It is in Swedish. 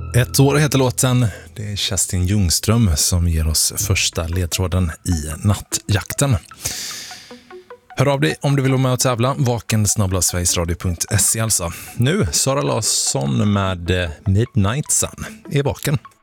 Ett år heter låten. Det är Kerstin Ljungström som ger oss första ledtråden i nattjakten. Hör av dig om du vill vara med och tävla. vaken@sverigesradio.se alltså. Nu Sara Larsson med Midnight Sun. Är vaken.